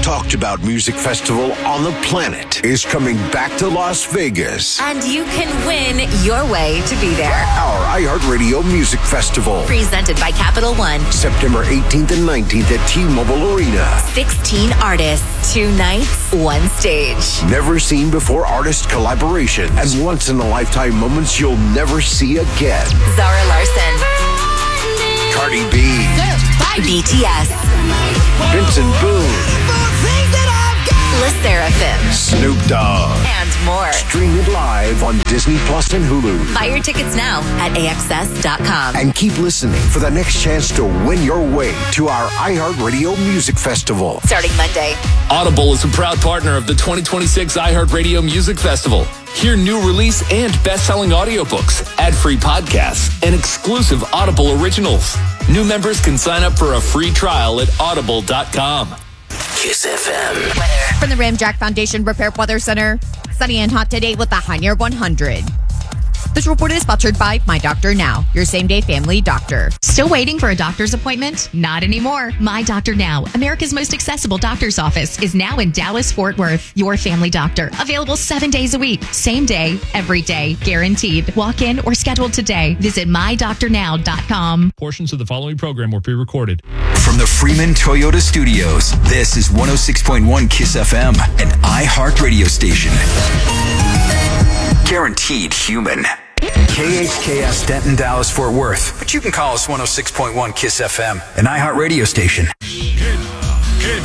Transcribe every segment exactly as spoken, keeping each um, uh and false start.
talked about music festival on the planet is coming back to Las Vegas. And you can win your way to be there. Our iHeartRadio Music Festival. Presented by Capital One. September eighteenth and nineteenth at T-Mobile Arena. sixteen artists, two nights, one stage. Never seen before artist collaborations and once-in-a-lifetime moments you'll never see again. Zara Larson. Cardi B. B T S. Vincent Boone. Le Seraphim. Snoop Dogg. And more. Stream it live on Disney Plus and Hulu. Buy your tickets now at A X S dot com. And keep listening for the next chance to win your way to our iHeartRadio Music Festival. Starting Monday. Audible is a proud partner of the twenty twenty-six iHeartRadio Music Festival. Hear new release and best-selling audiobooks, ad-free podcasts, and exclusive Audible originals. New members can sign up for a free trial at audible dot com. Kiss F M. Weather. From the Ramjack Foundation Repair Weather Center, sunny and hot today with a high near one hundred. This report is sponsored by My Doctor Now, your same-day family doctor. Still waiting for a doctor's appointment? Not anymore. My Doctor Now, America's most accessible doctor's office, is now in Dallas-Fort Worth. Your family doctor. Available seven days a week. Same day, every day. Guaranteed. Walk in or schedule today. Visit my doctor now dot com. Portions of the following program were pre-recorded. From the Freeman Toyota Studios, this is one oh six point one Kiss F M, an iHeart radio station. Guaranteed human. K H K S Denton, Dallas, Fort Worth. But you can call us one oh six point one Kiss F M, an iHeart radio station. Kid, kid,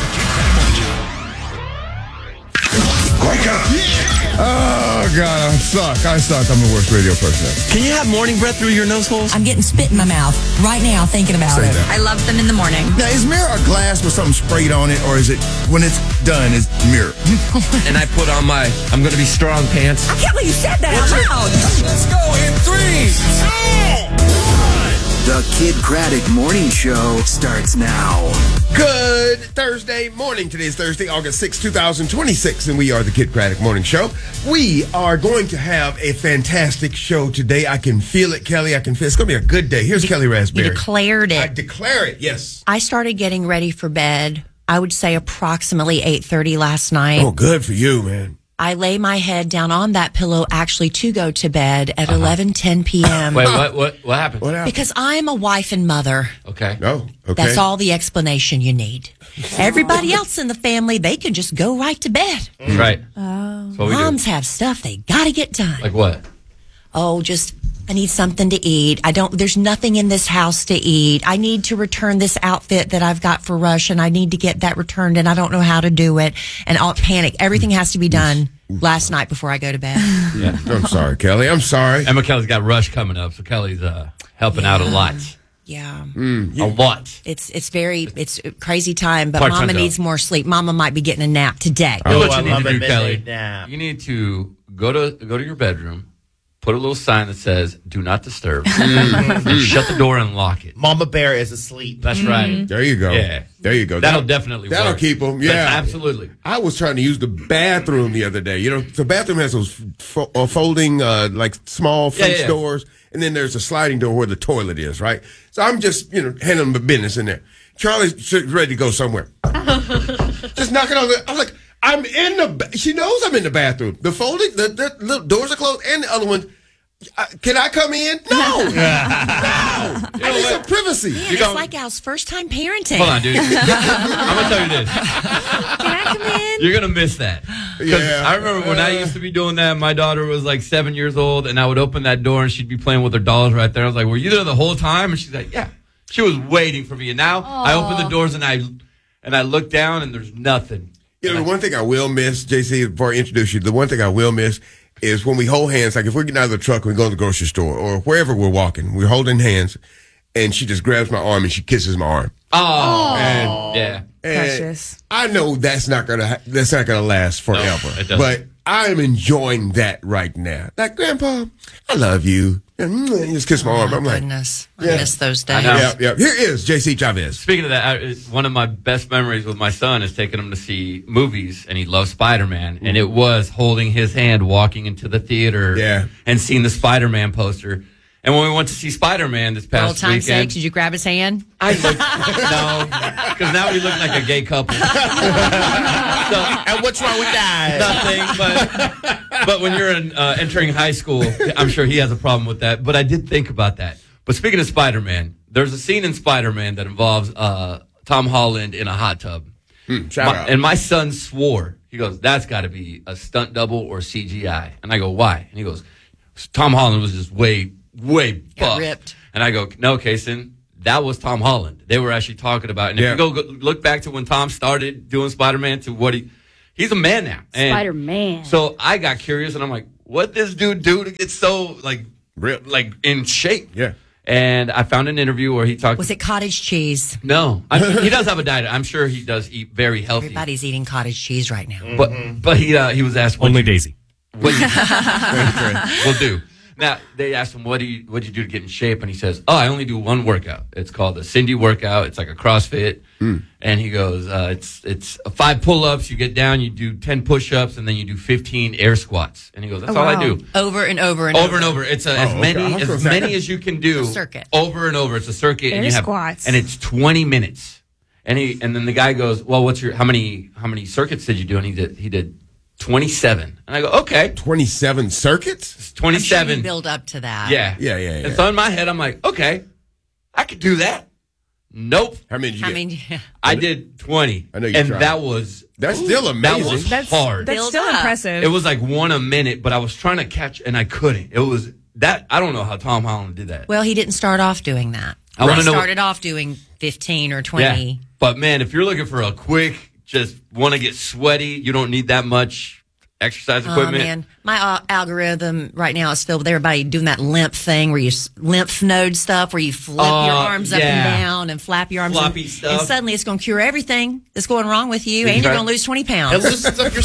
Wake up! Oh, God, I suck. I suck. I'm the worst radio person ever. Can you have morning breath through your nose holes? I'm getting spit in my mouth right now thinking about Say it. that. I love them in the morning. Now, is mirror a glass with something sprayed on it, or is it, when it's done, is mirror? And I put on my I'm going to be strong pants. I can't believe you said that out loud. Let's go in three, two, one. The Kid Craddock Morning Show starts now. Good Thursday morning. Today is Thursday, August sixth, twenty twenty-six, and we are the Kid Craddock Morning Show. We are going to have a fantastic show today. I can feel it, Kelly. I can feel it. It's going to be a good day. Here's you, Kelly Raspberry. You declared it. I declare it, yes. I started getting ready for bed, I would say approximately eight thirty last night. Oh, good for you, man. I lay my head down on that pillow actually to go to bed at uh-huh. eleven ten p.m. Wait, what What? What happened? What happened? Because I'm a wife and mother. Okay. Oh, okay. That's all the explanation you need. Everybody else in the family, they can just go right to bed. Mm. Right. Oh. That's what we Moms do. have stuff they got to get done. Like what? Oh, just... I need something to eat. I don't, there's nothing in this house to eat. I need to return this outfit that I've got for Rush, and I need to get that returned, and I don't know how to do it. And I'll panic. Everything has to be done last night before I go to bed. Yeah. I'm sorry, Kelly. I'm sorry. Emma Kelly's got Rush coming up, so Kelly's uh, helping yeah. out a lot. Yeah. Mm, yeah. A lot. It's it's very, it's a crazy time, but Part-time Mama job. needs more sleep. Mama might be getting a nap today. Oh, what I you need love to a do, midnight Kelly, nap. you need to go to go to your bedroom, put a little sign that says, do not disturb. Shut the door and lock it. Mama Bear is asleep. That's right. There you go. Yeah. There you go. That'll definitely work. That'll keep them. Yeah. That's absolutely. I was trying to use the bathroom the other day. You know, the bathroom has those fo- uh, folding, uh, like small French Yeah, yeah. doors, and then there's a sliding door where the toilet is, right? So I'm just, you know, handling the business in there. Charlie's ready to go somewhere. Just knocking on the, I was like, I'm in the, ba- she knows I'm in the bathroom. The folding, the, the little doors are closed, and the other one, uh, can I come in? No. No. I need some privacy. Man, it's like Al's first time parenting. Hold on, dude. I'm going to tell you this. Can I come in? You're going to miss that. Yeah. I remember when I used to be doing that, my daughter was like seven years old, and I would open that door, and she'd be playing with her dolls right there. I was like, were you there the whole time? And she's like, yeah. She was waiting for me. And now Aww. I open the doors, and I and I look down, and there's nothing. You know, the one thing I will miss, J C, before I introduce you, the one thing I will miss is when we hold hands, like if we're getting out of the truck and we go to the grocery store or wherever we're walking, we're holding hands, and she just grabs my arm and she kisses my arm. Oh, and, yeah. And Precious. I know that's not gonna ha- that's not gonna last forever, No, it doesn't. but I'm enjoying that right now. Like, Grandpa, I love you. And you just kiss my arm. Oh, I'm like, goodness. I yeah. miss those I days. know. yeah, yeah. Here is J C Chavez. Speaking of that, I, one of my best memories with my son is taking him to see movies, and he loves Spider-Man. And it was holding his hand, walking into the theater, Yeah. and seeing the Spider-Man poster. And when we went to see Spider-Man this For old past time's weekend, sake, did you grab his hand? I looked, no, because now we look like a gay couple. So, and what's wrong with that? Nothing, but but when you're in, uh, entering high school, I'm sure he has a problem with that. But I did think about that. But speaking of Spider-Man, there's a scene in Spider-Man that involves uh, Tom Holland in a hot tub. Hmm, shout my, out. and my son swore, he goes, that's got to be a stunt double or C G I. And I go, why? And he goes, Tom Holland was just way, way buff. ripped. And I go, no, Kason, that was Tom Holland. They were actually talking about it. And Yeah. if you go go look back to when Tom started doing Spider-Man to what he, he's a man now. And Spider-Man. So I got curious and I'm like, what this dude do to get so like, Ripped. like in shape? Yeah. And I found an interview where he talked. Was it cottage cheese? No, I, he does have a diet. I'm sure he does eat very healthy. Everybody's eating cottage cheese right now. But but he uh, he was asked Only you, Daisy. What you, will do. Now they asked him what do you what do you do to get in shape, and he says, "Oh, I only do one workout. It's called the Cindy workout. It's like a CrossFit." Mm. And he goes, uh, "It's it's five pull-ups. You get down, you do ten push-ups, and then you do fifteen air squats." And he goes, "That's Oh, all wow. I do." Over and over and Over over. and over. It's a, Oh, as okay. many I was gonna as say- many as you can do. It's a circuit. Over and over. It's a circuit, and Air you have squats. and it's twenty minutes. And he and then the guy goes, "Well, what's your how many how many circuits did you do?" And he did he did twenty-seven. And I go, "Okay, twenty-seven circuits? it's I'm sure twenty-seven." you build up to that. yeah, Yeah, yeah, yeah. And so in my head, I'm like, "Okay, I could do that." Nope. How many did you I get? mean, yeah. I did twenty. I know you and tried. that was That's still that amazing. was That's, hard. that's Build still up. impressive. It was like one a minute, but I was trying to catch and I couldn't. It was that I don't know how Tom Holland did that. Well, he didn't start off doing that. I wanna He know- started off doing fifteen or twenty. Yeah. But man, if you're looking for a quick, just want to get sweaty, you don't need that much exercise Oh equipment. man, my uh, algorithm right now is filled with everybody doing that lymph thing where you s- lymph node stuff where you flip Oh, your arms up yeah. and down and flap your arms. Floppy and, stuff. and suddenly it's going to cure everything that's going wrong with you, Did you and you're try- going to lose twenty It pounds. loosens up your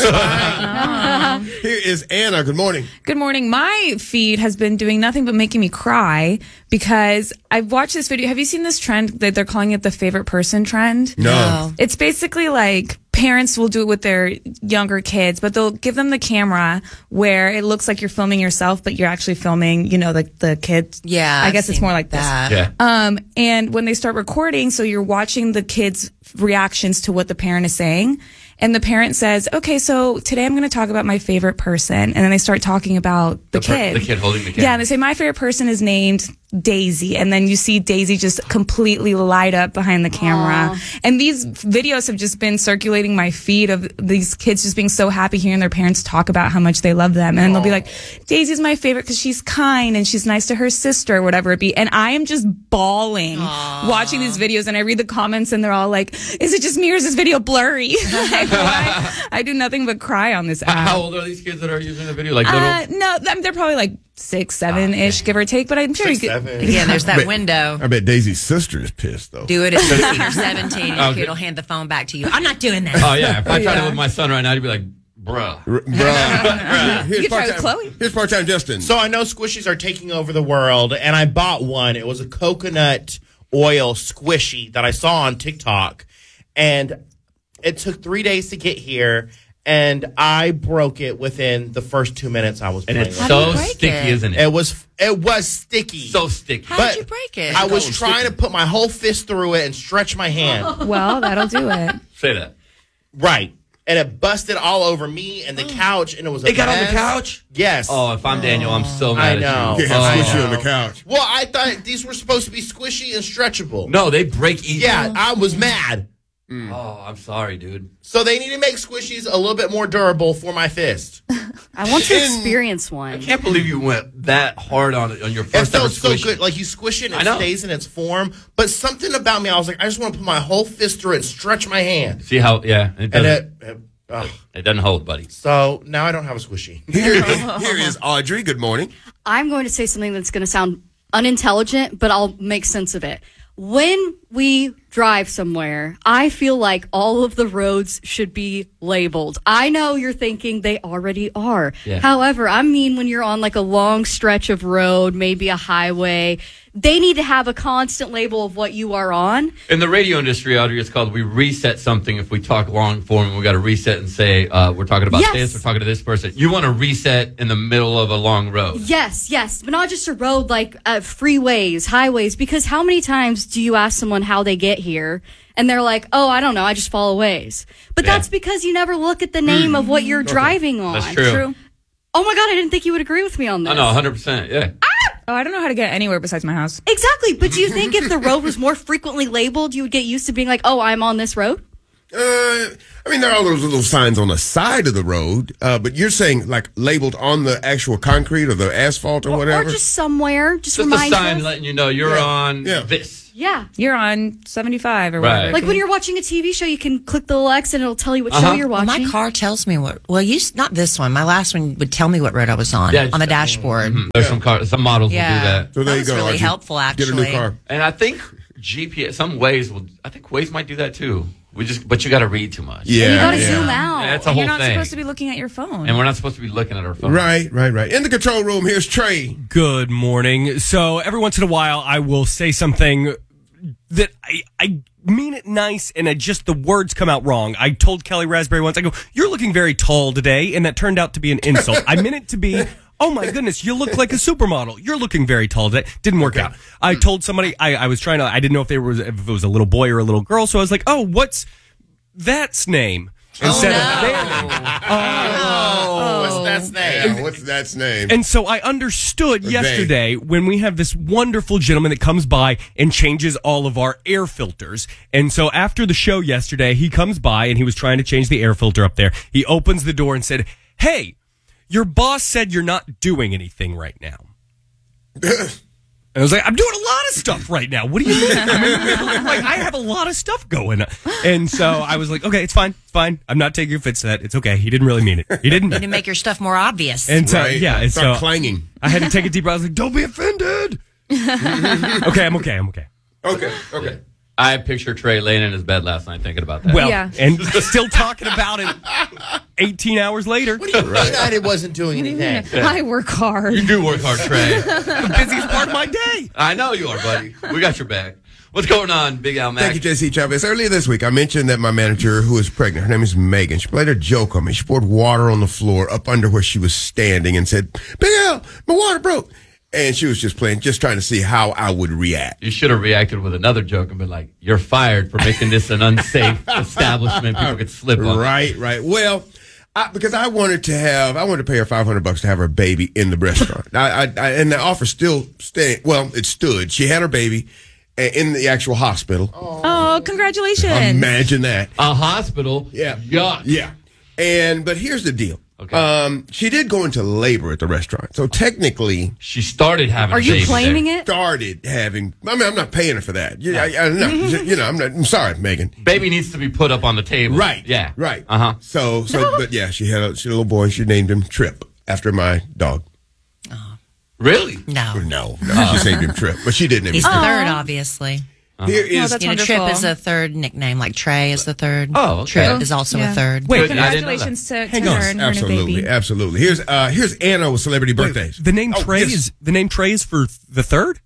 spine. Here is Anna. Good morning. Good morning. My feed has been doing nothing but making me cry because I've watched this video. Have you seen this trend that they're calling it the favorite person trend? No. It's basically like parents will do it with their younger kids, but they'll give them the camera where it looks like you're filming yourself, but you're actually filming, you know, the, the kids. Yeah, I I've guess it's seen more like that. this. Yeah. Um, and when they start recording, so you're watching the kids' reactions to what the parent is saying. And the parent says, okay, so today I'm going to talk about my favorite person. And then they start talking about the, The per- kid. the kid holding the camera. Yeah, and they say, my favorite person is named Daisy. And then you see Daisy just completely light up behind the camera. Aww. And these videos have just been circulating my feed of these kids just being so happy hearing their parents talk about how much they love them. And they'll be like, Daisy's my favorite because she's kind and she's nice to her sister, or whatever it be. And I am just bawling watching these videos. And I read the comments and they're all like, is it just me or is this video blurry? Like, why? I do nothing but cry on this app. How old are these kids that are using the video? Like Uh, little? no, I mean, they're probably like six, seven ish, give or take. But I'm sure Six, you could. seven. Again, there's that Bet- window. I bet Daisy's sister is pissed, though. Do it at sixteen or seventeen, and Oh, the kid good. will hand the phone back to you. I'm not doing that. Oh yeah. If I tried it Yeah. with my son right now, he'd be like, bruh. R- bruh. Here's You try with part-time- Chloe? Here's part-time Justin. So I know squishies are taking over the world, and I bought one. It was a coconut oil squishy that I saw on TikTok, and it took three days to get here, and I broke it within the first two minutes I was And playing it's with so you break sticky, it? isn't it. it? It was it was sticky. So sticky. How but did you break it? I was Sticky. trying to put my whole fist through it and stretch my hand. Well, that'll do it. Say that. Right. And it busted all over me and the couch, and it was a It got on the mess. couch? Yes. Oh, if I'm Daniel, I'm so I mad know. at you. You have Oh. squishy on the couch. Well, I thought these were supposed to be squishy and stretchable. No, they break easy. Yeah, I was mad. Oh, I'm sorry, dude. So they need to make squishies a little bit more durable for my fist. I want to experience I one. can't believe you went that hard on it on your It first ever felt so squishy. good. Like you squish it and I it know. stays in its form. But something about me, I was like, I just want to put my whole fist through it and stretch my hand. See how? Yeah, it And doesn't. it, it ugh. It doesn't hold, buddy. So now I don't have a squishy. Here, here is Audrey. Good morning. I'm going to say something that's going to sound unintelligent, but I'll make sense of it. When we drive somewhere, I feel like all of the roads should be labeled. I know you're thinking they already are. Yeah. However, I mean, when you're on like a long stretch of road, maybe a highway, they need to have a constant label of what you are on. In the radio industry, Audrey, it's called we reset something. If we talk long form, we got to reset and say uh, we're talking about Yes. this, we're talking to this person. You want to reset in the middle of a long road. Yes, yes, but not just a road, like uh, freeways, highways, because how many times do you ask someone how they get here and they're like, oh, I don't know, I just follow Waze. But Yeah. that's because you never look at the name of what you're Okay. driving on. That's true. True. Oh my God, I didn't think you would agree with me on this. I know, one hundred percent, yeah. Oh, I don't know how to get anywhere besides my house. Exactly, but do you think if the road was more frequently labeled, you would get used to being like, oh, I'm on this road? Uh, I mean, there are all those little signs on the side of the road, uh, but you're saying like labeled on the actual concrete or the asphalt or, Or, whatever? or just somewhere, just, Just a remind sign us. letting you know you're on this. Yeah. You're on seventy-five or Right. whatever. Like when you're watching a T V show, you can click the little X and it'll tell you what Uh-huh. show you're Well, watching. my car tells me what. Well, you not this one. My last one would tell me what road I was on Yeah, on the dashboard. Mhm. There's some cars, some models Yeah. will do that. So there That you was go, really Audrey. helpful, Get a new actually. car. And I think G P S, some Waze will. I think Waze might do that too. We just, but you got to read too much. Yeah, you gotta yeah. zoom out. Yeah, that's a And whole You're not thing. supposed to be looking at your phone. And we're not supposed to be looking at our phone. Right, right, right. In the control room, here's Trey. Good morning. So every once in a while, I will say something that I, I mean it nice, and I just the words come out wrong. I told Kelly Raspberry once, I go, "You're looking very tall today," and that turned out to be an insult. I meant it to be, "Oh my goodness, you look like a supermodel. You're looking very tall today." Didn't work out. I told somebody I, I was trying to. I didn't know if they were if it was a little boy or a little girl, so I was like, "Oh, what's that's name?" Instead of their name. Oh, what's that's name? Yeah, what's that's name? And so I understood Or they. yesterday when we have this wonderful gentleman that comes by and changes all of our air filters. And so after the show yesterday, he comes by and he was trying to change the air filter up there. He opens the door and said, "Hey, your boss said you're not doing anything right now." And I was like, "I'm doing a lot of stuff right now. What do you mean?" I mean, like, I have a lot of stuff going on. And so I was like, "Okay, it's fine. It's fine. I'm not taking offense to that. It's okay. He didn't really mean it. He didn't You need to make your stuff more obvious. And so, Right. yeah, and Start so clanging. I had to take a deep breath. I was like, "Don't be offended." Okay, I'm okay. I'm okay. Okay, okay. I picture Trey laying in his bed last night thinking about that. Well, Yeah. and still talking about it eighteen hours later. What do you mean I wasn't doing anything? I work hard. You do work hard, Trey. The busiest part of my day. I know you are, buddy. We got your back. What's going on, Big Al Mac? Thank you, J C Chavez. Earlier this week, I mentioned that my manager, who is pregnant, her name is Megan, she played a joke on me. She poured water on the floor up under where she was standing and said, "Big Al, my water broke." And she was just playing, just trying to see how I would react. You should have reacted with another joke and been like, "You're fired for making this an unsafe establishment people could slip on." Right, right. Well, I, because I wanted to have, I wanted to pay her five hundred bucks to have her baby in the restaurant. I, I, I, and the offer still staying. Well, it stood. She had her baby in the actual hospital. Oh, congratulations. Imagine that. A hospital? Yeah. Yuck. Yeah. And, but here's the deal. Okay. Um, she did go into labor at the restaurant. So technically. She started having Are a you baby claiming there. it? Started having, I mean, I'm not paying her for that. Yeah, I, I, no, you know, I'm not, I'm sorry, Megan. Baby needs to be put up on the table. Right. Yeah. Right. Uh huh. So, so, but yeah, she had a, she had a little boy. She named him Trip after my dog. Really? No. No, no. She named him Trip, but she didn't name He's him the Trip. third, obviously. Uh-huh. Here is, that's you know, wonderful. Trip is a third nickname, like Trey is the third. Oh, okay. Trip is also Yeah. a third. Wait, Congratulations to, to Hang her on. and her new absolutely, baby. absolutely. Here's, uh, here's Anna with celebrity birthdays. The name Oh, Trey yes. is the name Trey is for the third.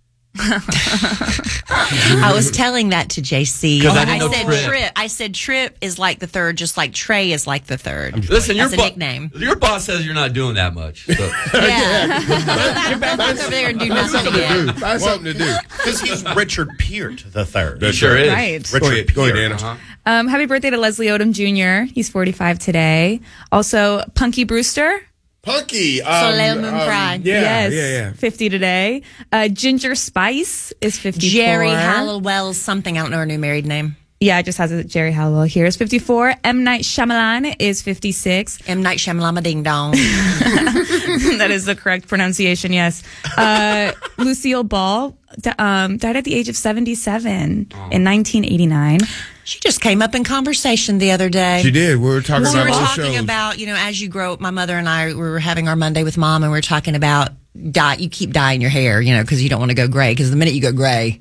I was telling that to J C. 'Cause I didn't know said Trip. Trip. I said Trip is like the third, just like Trey is like the third. Listen, your That's a bo- nickname. Your boss says you're not doing that much. So. Yeah. Go back over there and do nothing again. Find something to do. Because he's Richard Peart the third. He sure is. Right. Go ahead, go ahead, Anna. Uh-huh. Um, happy birthday to Leslie Odom Junior He's forty-five today. Also, Punky Brewster. Punky. Um, Soleil Moon um, Frye. Yeah, yes, yeah, yeah. fifty today. Uh, Ginger Spice is fifty-four. Jerry Halliwell something. I don't know her new married name. Yeah, it just has a Jerry Halliwell here. Is fifty-four. M. Night Shyamalan is fifty-six. M. Night Shyamalan Ding Dong. That is the correct pronunciation, yes. Uh, Lucille Ball d- um, died at the age of seventy-seven in nineteen eighty-nine. She just came up in conversation the other day. She did. We were talking we about were old talking shows. about, you know, as you grow up, my mother and I, we were having our Monday with mom, and we were talking about dye. You keep dyeing your hair, you know, because you don't want to go gray. Because the minute you go gray,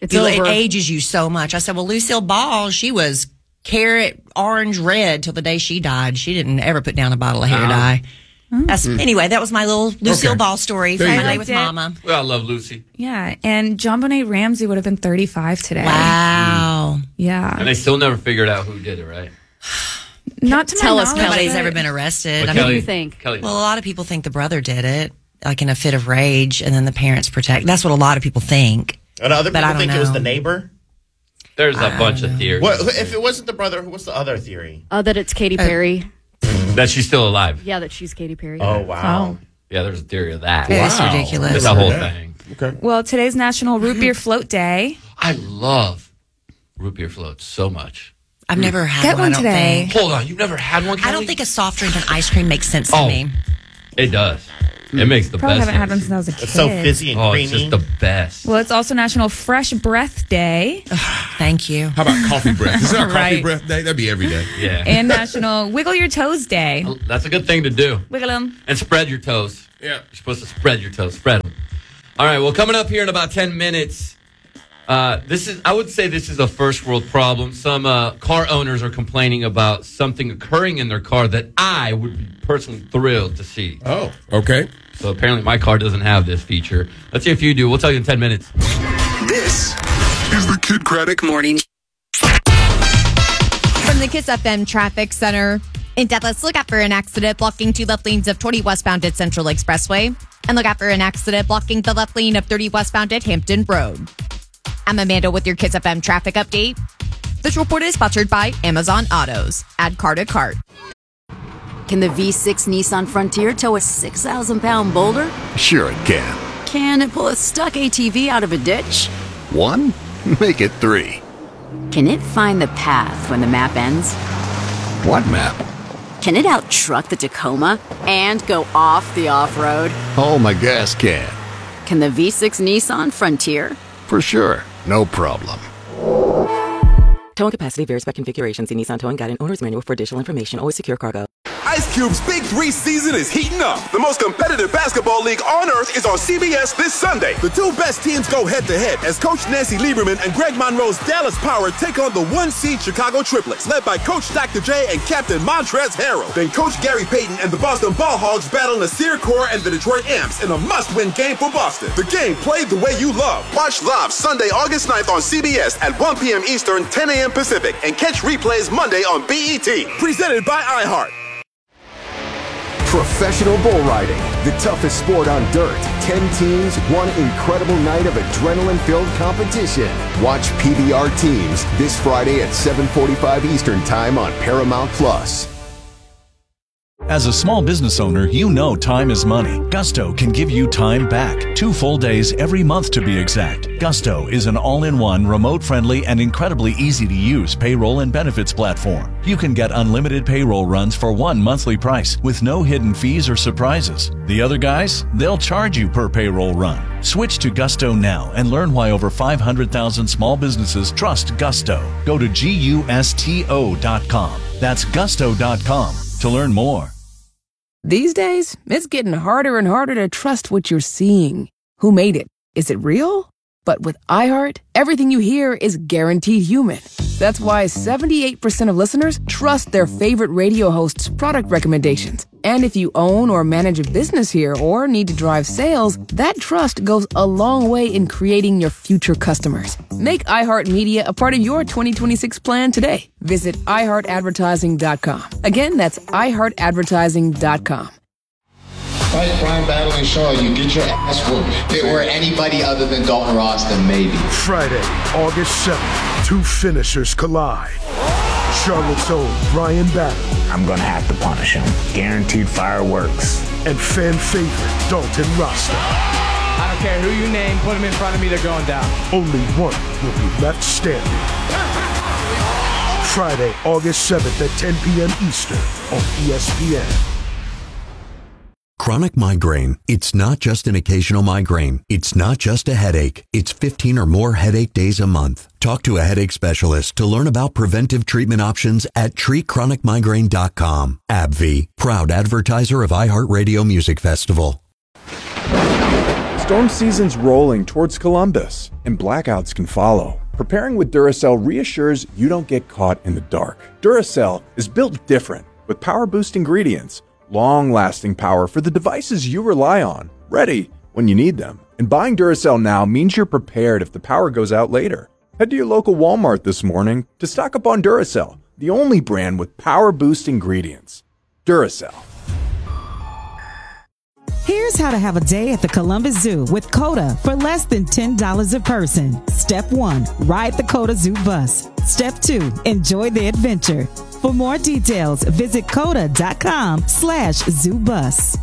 It's You- over. It ages you so much. I said, well, Lucille Ball, she was carrot, orange, red till the day she died. She didn't ever put down a bottle of hair Uh-huh. dye. Mm. That's, Anyway, that was my little Lucille Okay. Ball story. There you Friday go. with I liked it. Mama. Well, I love Lucy. Yeah, and John Bonet Ramsey would have been thirty-five today. Wow. Yeah. And they still never figured out who did it, right? Not to Tell my us knowledge, nobody's but- ever been arrested. What I Kelly- mean, you think? Kelly- Well, a lot of people think the brother did it, like in a fit of rage, and then the parents protect. That's what a lot of people think. And other But people I don't think it was know. the neighbor. There's a bunch of theories. What if it wasn't the brother? What's the other theory? Uh, that it's Katy Perry. That she's still alive. Yeah, that she's Katy Perry. Oh wow. Yeah, there's a theory of that. Yeah, it's ridiculous. It's a whole thing. Okay. Well, today's National Root Beer Float Day. I love root beer floats so much. I've never had Get one, one I don't today. think. Hold on, you've never had one, Kelly? I don't think a soft drink and ice cream makes sense to Oh, me. it does. It makes the Probably best. haven't had one since I was a kid. It's so fizzy and Oh, creamy. it's just the best. Well, it's also National Fresh Breath Day Thank you. How about coffee breath? Is there a coffee Right. breath day? That'd be every day. Yeah. and National Wiggle Your Toes Day. That's a good thing to do. Wiggle them. And spread your toes. Yeah. You're supposed to spread your toes. Spread them. All right. Well, coming up here in about ten minutes, uh, this is, I would say this is a first world problem. Some uh, car owners are complaining about something occurring in their car that I would be personally thrilled to see. Oh, okay. So apparently my car doesn't have this feature. Let's see if you do. We'll tell you in ten minutes. This is the Kid Craddock Morning. From the Kiss F M Traffic Center. In Dallas, look out for an accident blocking two left lanes of twenty westbound at Central Expressway. And look out for an accident blocking the left lane of thirty westbound at Hampton Road. I'm Amanda with your Kiss F M traffic update. This report is sponsored by Amazon Autos. Add car to cart. Can the V six Nissan Frontier tow a six thousand pound boulder? Sure it can. Can it pull a stuck A T V out of a ditch? One? Make it three. Can it find the path when the map ends? What map? Can it out-truck the Tacoma and go off the off-road? Oh, my gas can. Can the V six Nissan Frontier? For sure. No problem. Towing capacity varies by configuration. See Nissan Towing Guide and Owner's Manual for additional information. Always secure cargo. Ice Cube's Big Three season is heating up. The most competitive basketball league on earth is on C B S this Sunday. The two best teams go head-to-head as Coach Nancy Lieberman and Greg Monroe's Dallas Power take on the one-seed Chicago Triplets, led by Coach Doctor J and Captain Montrezl Harrell. Then Coach Gary Payton and the Boston Ball Hogs battle Nasir Kaur and the Detroit Amps in a must-win game for Boston. The game played the way you love. Watch live Sunday, August ninth on C B S at one p.m. Eastern, ten a.m. Pacific, and catch replays Monday on B E T. Presented by iHeart. Professional bull riding, the toughest sport on dirt. Ten teams, one incredible night of adrenaline-filled competition. Watch P B R Teams this Friday at seven forty-five Eastern Time on Paramount Plus. As a small business owner, you know time is money. Gusto can give you time back. Two full days every month to be exact. Gusto is an all-in-one, remote-friendly, and incredibly easy-to-use payroll and benefits platform. You can get unlimited payroll runs for one monthly price with no hidden fees or surprises. The other guys, they'll charge you per payroll run. Switch to Gusto now and learn why over five hundred thousand small businesses trust Gusto. Go to gusto dot com. That's gusto dot com to learn more. These days, it's getting harder and harder to trust what you're seeing. Who made it? Is it real? But with iHeart, everything you hear is guaranteed human. That's why seventy-eight percent of listeners trust their favorite radio hosts' product recommendations. And if you own or manage a business here or need to drive sales, that trust goes a long way in creating your future customers. Make iHeartMedia a part of your twenty twenty-six plan today. Visit i heart advertising dot com. Again, that's i heart advertising dot com. Fight Brian Battle and Shaw, you get your ass whooped. If it were anybody other than Dalton Ross, then maybe. Friday, August seventh, two finishers collide. Charlotte's own Brian Battle. I'm gonna have to punish him. Guaranteed fireworks. And fan favorite Dalton Rasta. I don't care who you name, put him in front of me, they're going down. Only one will be left standing. Friday, August seventh at ten p.m. Eastern on E S P N. Chronic migraine. It's not just an occasional migraine. It's not just a headache. It's fifteen or more headache days a month. Talk to a headache specialist to learn about preventive treatment options at treat chronic migraine dot com. AbbVie, proud advertiser of iHeartRadio Music Festival. Storm season's rolling towards Columbus, and blackouts can follow. Preparing with Duracell reassures you don't get caught in the dark. Duracell is built different, with power-boost ingredients, long-lasting power for the devices you rely on, ready when you need them. And buying Duracell now means you're prepared if the power goes out later. Head to your local Walmart this morning to stock up on Duracell, the only brand with power-boost ingredients. Duracell. Here's how to have a day at the Columbus Zoo with CODA for less than ten dollars a person. Step one, ride the CODA Zoo bus. Step two, enjoy the adventure. For more details, visit coda.com slash zoo bus.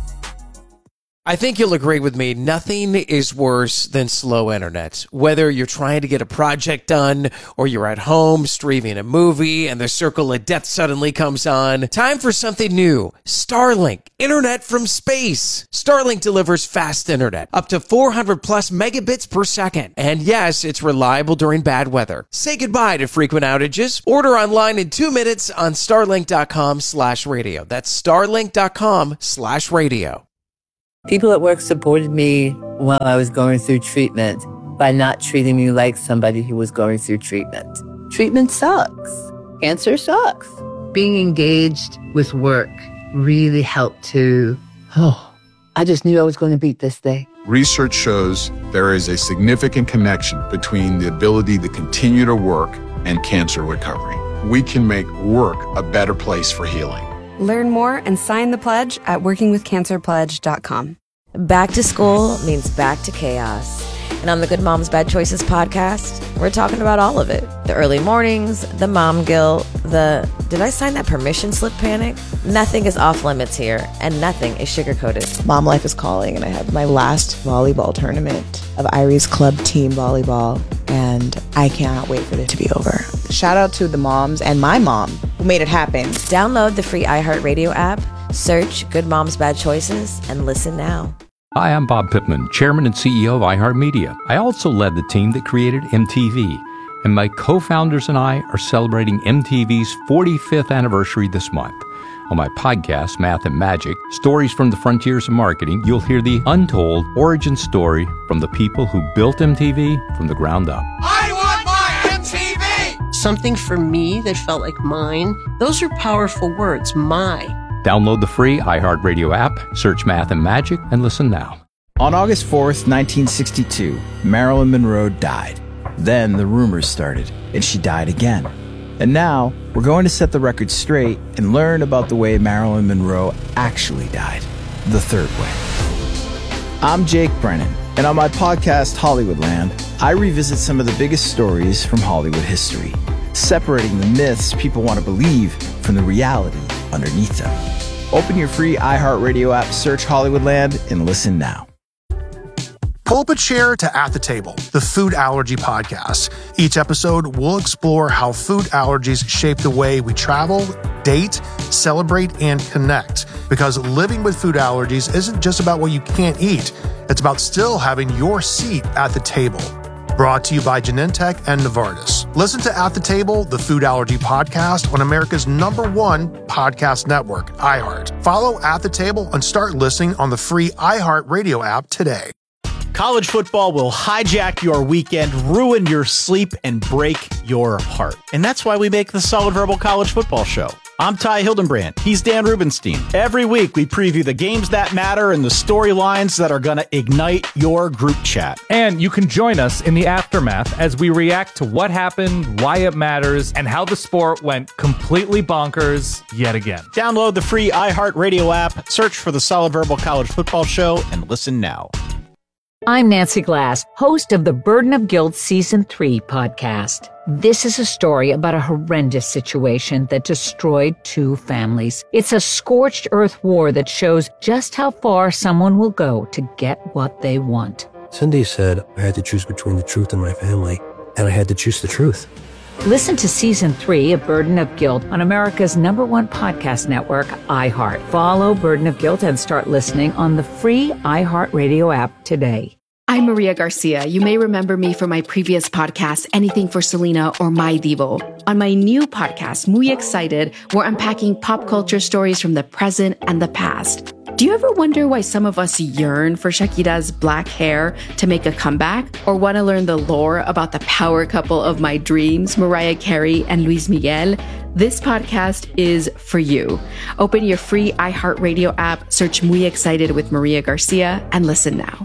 I think you'll agree with me, nothing is worse than slow internet. Whether you're trying to get a project done or you're at home streaming a movie and the circle of death suddenly comes on, time for something new. Starlink, internet from space. Starlink delivers fast internet, up to four hundred plus megabits per second. And yes, it's reliable during bad weather. Say goodbye to frequent outages. Order online in two minutes on starlink.com slash radio. That's starlink.com slash radio. People at work supported me while I was going through treatment by not treating me like somebody who was going through treatment. Treatment sucks. Cancer sucks. Being engaged with work really helped to, oh, I just knew I was going to beat this thing. Research shows there is a significant connection between the ability to continue to work and cancer recovery. We can make work a better place for healing. Learn more and sign the pledge at working with cancer pledge dot com. Back to school means back to chaos. And on the Good Moms Bad Choices podcast, we're talking about all of it. The early mornings, the mom guilt, the did I sign that permission slip panic? Nothing is off limits here, and nothing is sugar-coated. Mom life is calling, and I have my last volleyball tournament of Irie's club team volleyball, and I cannot wait for it to be over. Shout out to the moms and my mom who made it happen. Download the free iHeartRadio app, search Good Moms Bad Choices, and listen now. Hi, I'm Bob Pittman, Chairman and C E O of iHeartMedia. I also led the team that created M T V, and my co-founders and I are celebrating M T V's forty-fifth anniversary this month. On my podcast, Math and Magic, Stories from the Frontiers of Marketing, you'll hear the untold origin story from the people who built M T V from the ground up. I want my M T V! Something for me that felt like mine. Those are powerful words, my. Download the free iHeartRadio app, search Math and Magic, and listen now. On August fourth, nineteen sixty-two, Marilyn Monroe died. Then the rumors started, and she died again. And now, we're going to set the record straight and learn about the way Marilyn Monroe actually died. The third way. I'm Jake Brennan, and on my podcast, Hollywoodland, I revisit some of the biggest stories from Hollywood history, separating the myths people want to believe from the reality underneath them. Open your free iHeartRadio app, search Hollywoodland, and listen now. Pull up a chair to At the Table, the food allergy podcast. Each episode, we'll explore how food allergies shape the way we travel, date, celebrate, and connect. Because living with food allergies isn't just about what you can't eat. It's about still having your seat at the table. Brought to you by Genentech and Novartis. Listen to At the Table, the food allergy podcast on America's number one podcast network, iHeart. Follow At the Table and start listening on the free iHeart Radio app today. College football will hijack your weekend, ruin your sleep, and break your heart. And that's why we make the Solid Verbal College Football Show. I'm Ty Hildenbrand. He's Dan Rubenstein. Every week, we preview the games that matter and the storylines that are going to ignite your group chat. And you can join us in the aftermath as we react to what happened, why it matters, and how the sport went completely bonkers yet again. Download the free iHeartRadio app, search for the Solid Verbal College Football Show, and listen now. I'm Nancy Glass, host of the Burden of Guilt Season three podcast. This is a story about a horrendous situation that destroyed two families. It's a scorched earth war that shows just how far someone will go to get what they want. Cindy said I had to choose between the truth and my family, and I had to choose the truth. Listen to Season three of Burden of Guilt on America's number one podcast network, iHeart. Follow Burden of Guilt and start listening on the free iHeartRadio app today. I'm Maria Garcia. You may remember me from my previous podcast, Anything for Selena or My Divo. On my new podcast, Muy Excited, we're unpacking pop culture stories from the present and the past. Do you ever wonder why some of us yearn for Shakira's black hair to make a comeback? Or want to learn the lore about the power couple of my dreams, Mariah Carey and Luis Miguel? This podcast is for you. Open your free iHeartRadio app, search Muy Excited with Maria Garcia, and listen now.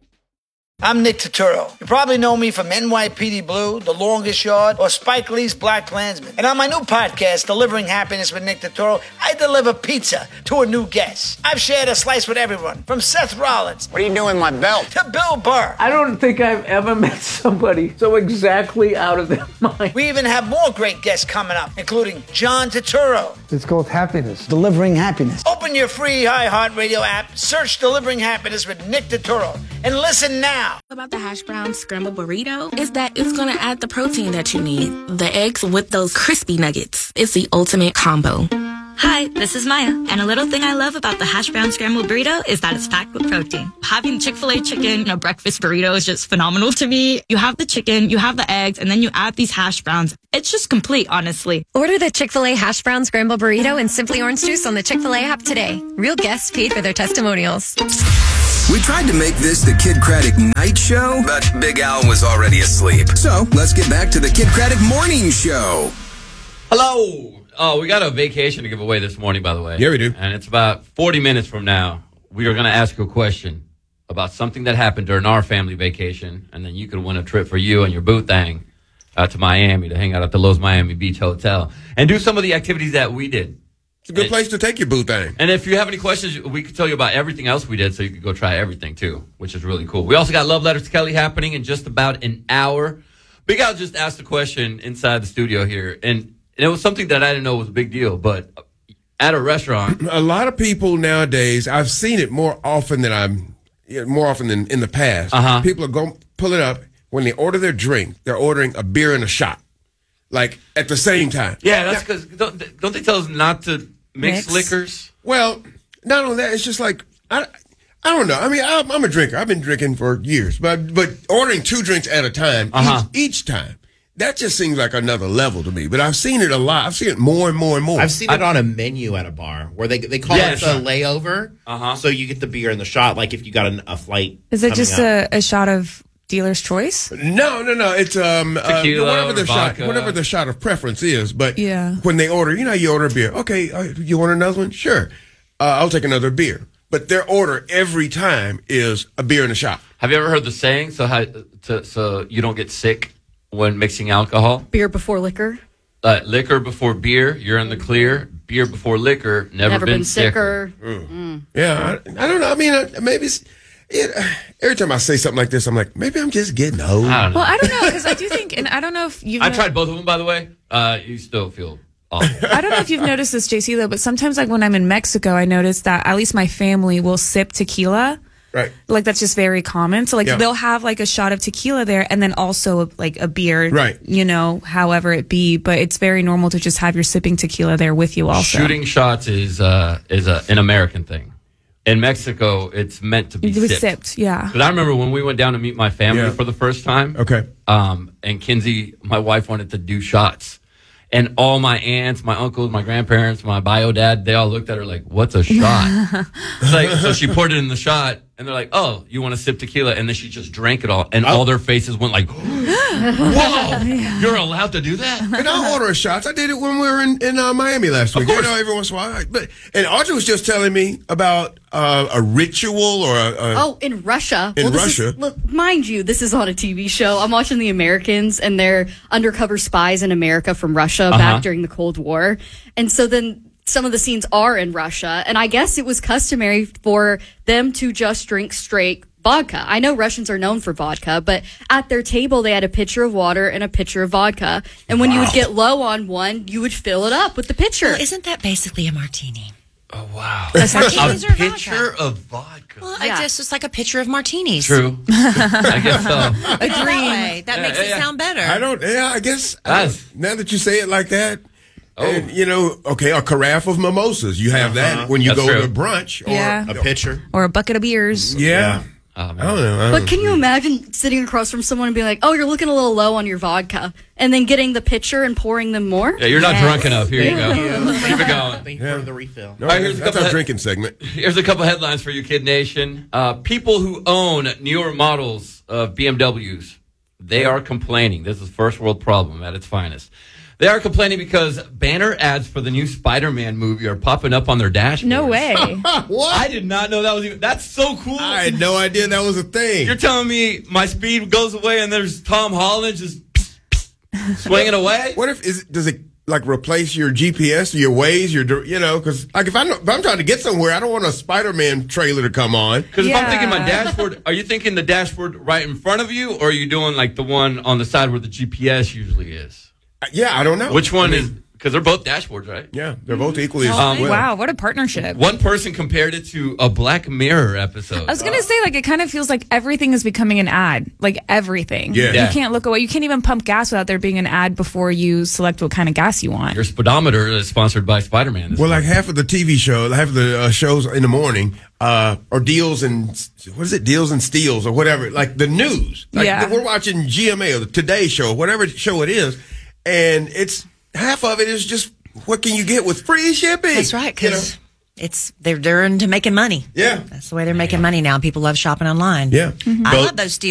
I'm Nick Turturro. You probably know me from N Y P D Blue, The Longest Yard, or Spike Lee's Black Klansman. And on my new podcast, Delivering Happiness with Nick Turturro, I deliver pizza to a new guest. I've shared a slice with everyone, from Seth Rollins. What are you doing with my belt? To Bill Burr. I don't think I've ever met somebody so exactly out of their mind. We even have more great guests coming up, including John Turturro. It's called Happiness. Delivering Happiness. Open your free iHeartRadio app, search Delivering Happiness with Nick Turturro, and listen now. About the hash brown scrambled burrito is that it's going to add the protein that you need. The eggs with those crispy nuggets. It's the ultimate combo. Hi, this is Maya, and a little thing I love about the hash brown scrambled burrito is that it's packed with protein. Having Chick-fil-A chicken in a breakfast burrito is just phenomenal to me. You have the chicken, you have the eggs, and then you add these hash browns. It's just complete, honestly. Order the Chick-fil-A hash brown scrambled burrito and Simply Orange Juice on the Chick-fil-A app today. Real guests paid for their testimonials. We tried to make this the Kid Craddock night show, but Big Al was already asleep. So let's get back to the Kid Craddock morning show. Hello. Oh, we got a vacation to give away this morning, by the way. Yeah, we do. And it's about forty minutes from now. We are going to ask you a question about something that happened during our family vacation, and then you can win a trip for you and your boo thang uh, to Miami to hang out at the Lowe's Miami Beach Hotel and do some of the activities that we did. It's a good and, place to take your boo thang. And if you have any questions, we can tell you about everything else we did, so you can go try everything, too, which is really cool. We also got Love Letters to Kelly happening in just about an hour. Big Al just asked a question inside the studio here, and And it was something that I didn't know was a big deal, but at a restaurant. A lot of people nowadays, I've seen it more often than I'm, more often than in the past. Uh-huh. People are going, pull it up. When they order their drink, they're ordering a beer and a shot. Like, at the same time. Yeah, that's because, don't, don't they tell us not to mix, mix liquors? Well, not only that, it's just like, I, I don't know. I mean, I'm, I'm a drinker. I've been drinking for years. But, but ordering two drinks at a time, uh-huh. each, each time. That just seems like another level to me. But I've seen it a lot. I've seen it more and more and more. I've seen it on a menu at a bar where they they call yes. it the layover. Uh-huh. So you get the beer and the shot, like if you got an, a flight. Is it just a, a shot of dealer's choice? No, no, no. It's um Tequila, uh, whatever the vodka. shot, whatever the shot of preference is. But yeah. when they order, you know, you order a beer. Okay, uh, you want another one? Sure. Uh, I'll take another beer. But their order every time is a beer and a shot. Have you ever heard the saying? So how, to, so you don't get sick when mixing alcohol? Beer before liquor. Uh, liquor before beer, you're in the clear. Beer before liquor, never, never been, been sicker. sicker. Mm. Mm. Yeah, I, I don't know. I mean, I, maybe it's, it, every time I say something like this, I'm like, maybe I'm just getting old. I don't know. Well, I don't know, because I do think, and I don't know if you've... I tried both of them, by the way. Uh, you still feel awful. I don't know if you've noticed this, J C, though, but sometimes, like, when I'm in Mexico, I notice that at least my family will sip tequila. Right. Like, that's just very common. So, like, yeah. they'll have, like, a shot of tequila there and then also, like, a beer. Right. You know, however it be. But it's very normal to just have your sipping tequila there with you also. Shooting shots is uh, is a, an American thing. In Mexico, it's meant to be sipped. sipped. sipped, yeah. But I remember when we went down to meet my family yeah. for the first time. Okay. Um, and Kinsey, my wife, wanted to do shots. And all my aunts, my uncles, my grandparents, my bio dad, they all looked at her like, what's a shot? It's like, so she poured it in the shot, and they're like, oh, you want to sip tequila? And then she just drank it all, and oh. all their faces went like, whoa, you're allowed to do that? And I'll order shots. I did it when we were in, in uh, Miami last week. Of course. You know, every once in a while. But, and Audrey was just telling me about uh, a ritual or a, a... Oh, in Russia. In well, this Russia. Is, look, mind you, this is on a T V show. I'm watching The Americans, and they're undercover spies in America from Russia uh-huh. back during the Cold War. And so then some of the scenes are in Russia, and I guess it was customary for them to just drink straight vodka. I know Russians are known for vodka, but at their table they had a pitcher of water and a pitcher of vodka. And when wow. you would get low on one, you would fill it up with the pitcher. Well, isn't that basically a martini? Oh, wow. Martinis a or pitcher vodka? of vodka. Well, yeah. I guess it's like a pitcher of martinis. True. I guess so. Agreed. That, that yeah, makes yeah, it yeah. sound better. I don't, yeah, I guess, I, now that you say it like that, oh. and, you know, okay, a carafe of mimosas. You have uh-huh. that when you That's go true. to brunch. Or yeah. a pitcher. Or a bucket of beers. Yeah. Oh, man. I don't know. I But don't can you imagine sitting across from someone and being like, "Oh, you're looking a little low on your vodka," and then getting the pitcher and pouring them more? Yeah, you're not Yes. drunk enough. Here you go. Yeah. Keep it going. Thank you for the refill. No, All right, here's a that's couple our of- drinking segment. Here's a couple headlines for you, Kid Nation. Uh, people who own newer models of B M Ws, they are complaining. This is first world problem at its finest. They are complaining because banner ads for the new Spider-Man movie are popping up on their dashboards. No way. What? I did not know that was even. That's so cool. I had no idea that was a thing. You're telling me my speed goes away and there's Tom Holland just swinging away? What if is does it like replace your G P S, your Waze, your dir- you know? Because like if I'm if I'm trying to get somewhere, I don't want a Spider-Man trailer to come on. Because if I'm thinking my Yeah. dashboard, are you thinking the dashboard right in front of you, or are you doing like the one on the side where the G P S usually is? Yeah, I don't know. Which one I mean, is? Because they're both dashboards, right? Yeah, they're both equally as Um, well. Wow, what a partnership. One person compared it to a Black Mirror episode. I was going to say, like, it kind of feels like everything is becoming an ad. Like, everything. Yeah. Yeah. You can't look away. You can't even pump gas without there being an ad before you select what kind of gas you want. Your speedometer is sponsored by Spider-Man. this Well, like morning. half of the T V show, half of the uh, shows in the morning uh, are deals and what is it? Deals and steals or whatever. Like the news. Like Yeah. the- we're watching G M A or the Today Show, whatever show it is, and it's half of it is just what can you get with free shipping? That's right, You know? because it's they're they're into making money. Yeah, that's the way they're making money now. People love shopping online. Yeah, I love those deals.